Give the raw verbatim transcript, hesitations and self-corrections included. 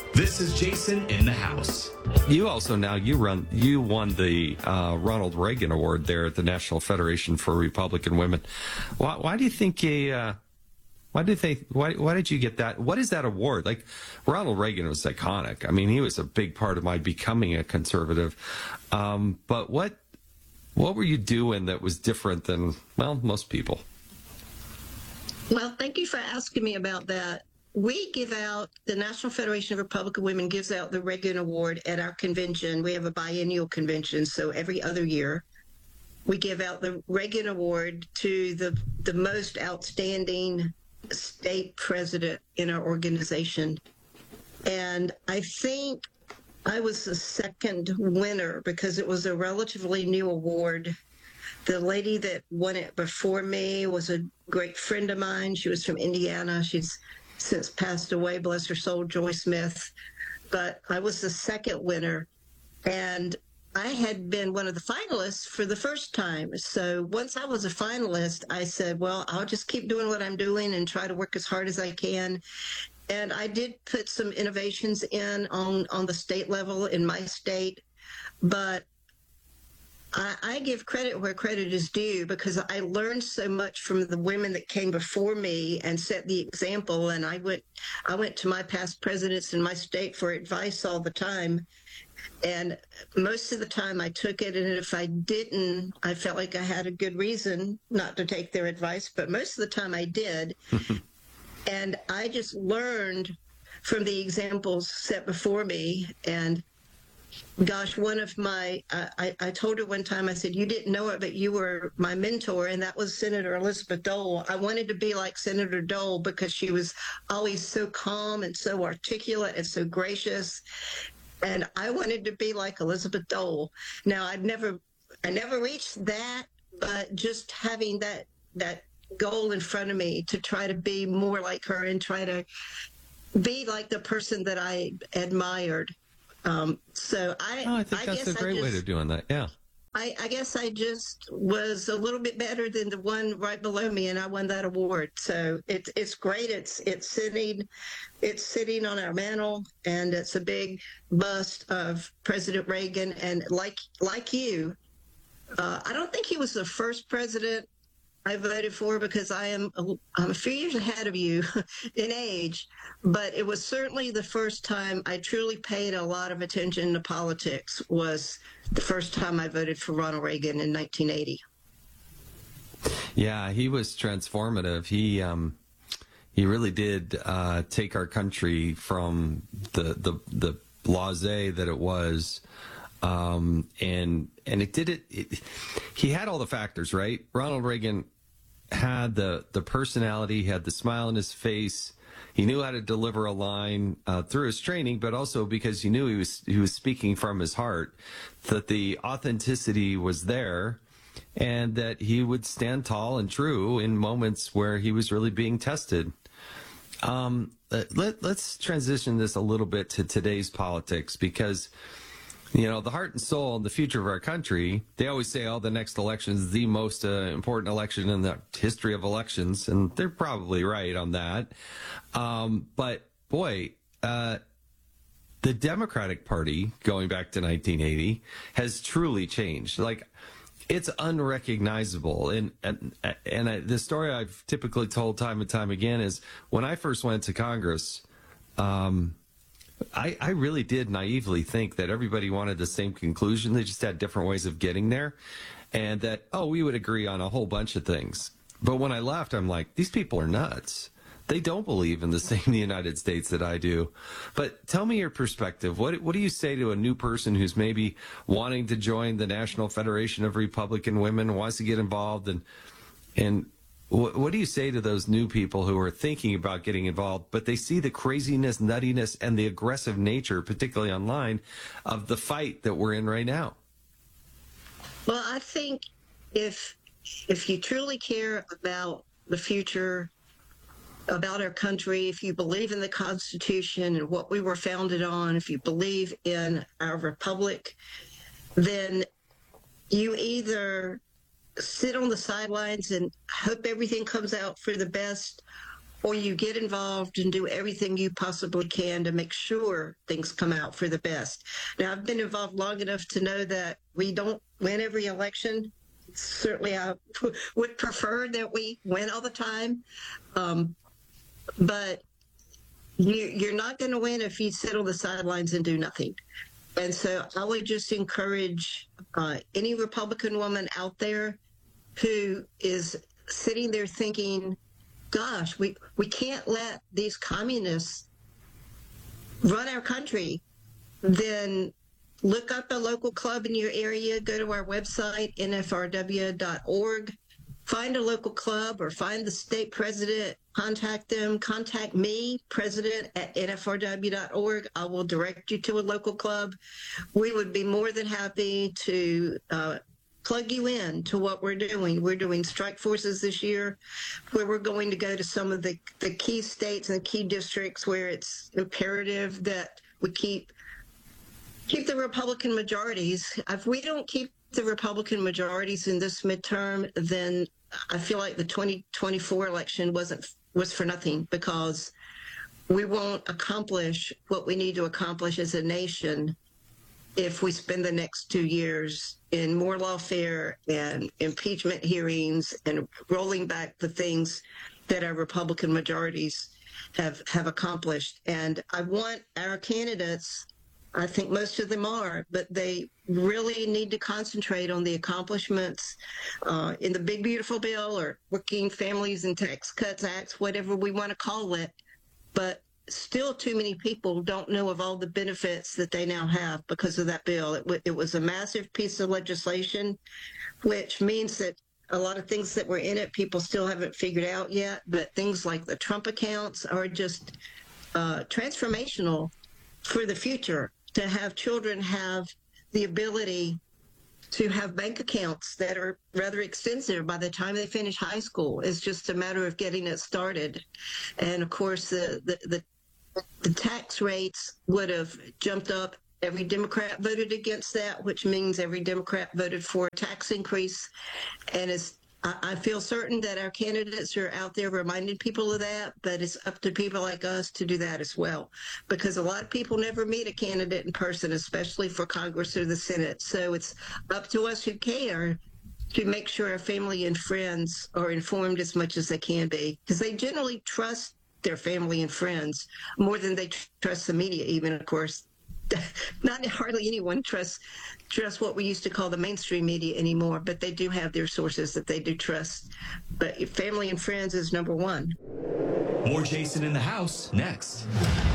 This is Jason in the house. You also now you run you won the uh, Ronald Reagan Award there at the National Federation for Republican Women. Why, why do you think you? Uh, why did they? Why, why did you get that? What is that award? Like Ronald Reagan was iconic. I mean, he was a big part of my becoming a conservative. Um, but what what were you doing that was different than well most people? Well, thank you for asking me about that. We give out, the National Federation of Republican Women gives out the Reagan Award at our convention. We have a biennial convention, so every other year we give out the Reagan Award to the, the most outstanding state president in our organization. And I think I was the second winner because it was a relatively new award. The lady that won it before me was a great friend of mine. She was from Indiana. She's since passed away, bless her soul, Joy Smith. But I was the second winner, and I had been one of the finalists for the first time. So once I was a finalist, I said, well, I'll just keep doing what I'm doing and try to work as hard as I can. And I did put some innovations in on, on the state level in my state, but I, I give credit where credit is due because I learned so much from the women that came before me and set the example. And I went, I went to my past presidents in my state for advice all the time. And most of the time I took it. And if I didn't, I felt like I had a good reason not to take their advice. But most of the time I did. And I just learned from the examples set before me. And gosh, one of my, uh, I, I told her one time, I said, you didn't know it, but you were my mentor, and that was Senator Elizabeth Dole. I wanted to be like Senator Dole because she was always so calm and so articulate and so gracious. And I wanted to be like Elizabeth Dole. Now, I'd never, I never reached that, but just having that, that goal in front of me to try to be more like her and try to be like the person that I admired. Um, so I, oh, I think I that's guess a great I just, way of doing that. Yeah. I, I guess I just was a little bit better than the one right below me, and I won that award. So it's it's great. It's it's sitting, it's sitting on our mantle, and it's a big bust of President Reagan. And like like you, uh, I don't think he was the first president I voted for because I am a, I'm a few years ahead of you in age, but it was certainly the first time I truly paid a lot of attention to politics was the first time I voted for Ronald Reagan in nineteen eighty. Yeah, he was transformative. He um, he really did uh, take our country from the the the blasé that it was. Um, and and it did it, it. He had all the factors, right? Ronald Reagan had the the personality, had the smile on his face. He knew how to deliver a line uh, through his training, but also because he knew he was he was speaking from his heart, that the authenticity was there, and that he would stand tall and true in moments where he was really being tested. Um, let, let's transition this a little bit to today's politics because, you know, the heart and soul and the future of our country, they always say, oh, the next election is the most uh, important election in the history of elections. And they're probably right on that. Um, but, boy, uh, the Democratic Party, going back to nineteen eighty, has truly changed. Like, it's unrecognizable. And, and, and I, the story I've typically told time and time again is when I first went to Congress, um, I, I really did naively think that everybody wanted the same conclusion. They just had different ways of getting there. And that, oh, we would agree on a whole bunch of things. But when I left, I'm like, these people are nuts. They don't believe in the same United States that I do. But tell me your perspective. What what do you say to a new person who's maybe wanting to join the National Federation of Republican Women, wants to get involved, and and what, what do you say to those new people who are thinking about getting involved, but they see the craziness, nuttiness, and the aggressive nature, particularly online, of the fight that we're in right now? Well, I think if if you truly care about the future, about our country, if you believe in the Constitution and what we were founded on, if you believe in our republic, then you either sit on the sidelines and hope everything comes out for the best, or you get involved and do everything you possibly can to make sure things come out for the best. Now, I've been involved long enough to know that we don't win every election. Certainly, I would prefer that we win all the time. Um, but you, you're not going to win if you sit on the sidelines and do nothing. And so I would just encourage uh, any Republican woman out there who is sitting there thinking, gosh, we, we can't let these communists run our country, then look up a local club in your area, go to our website, N F R W dot org, find a local club or find the state president, contact them, contact me, president at N F R W dot org. I will direct you to a local club. We would be more than happy to uh, plug you in to what we're doing. We're doing strike forces this year, where we're going to go to some of the, the key states and key districts where it's imperative that we keep keep the Republican majorities. If we don't keep the Republican majorities in this midterm, then I feel like the twenty twenty-four election wasn't was for nothing, because we won't accomplish what we need to accomplish as a nation if we spend the next two years in more lawfare and impeachment hearings and rolling back the things that our Republican majorities have, have accomplished. And I want our candidates, I think most of them are, but they really need to concentrate on the accomplishments uh, in the Big Beautiful Bill or Working Families and Tax Cuts Acts, whatever we want to call it. But still too many people don't know of all the benefits that they now have because of that bill. It, w- it was a massive piece of legislation, which means that a lot of things that were in it, people still haven't figured out yet. But things like the Trump accounts are just uh, transformational for the future, to have children have the ability to have bank accounts that are rather extensive by the time they finish high school. It's just a matter of getting it started. And of course, the, the, the The tax rates would have jumped up. Every Democrat voted against that, which means every Democrat voted for a tax increase. And it's, I, I feel certain that our candidates are out there reminding people of that, but it's up to people like us to do that as well, because a lot of people never meet a candidate in person, especially for Congress or the Senate. So it's up to us who care to make sure our family and friends are informed as much as they can be, because they generally trust their family and friends more than they tr- trust the media. Even, of course, not hardly anyone trusts trusts what we used to call the mainstream media anymore, but they do have their sources that they do trust. But family and friends is number one. More Jason in the House next.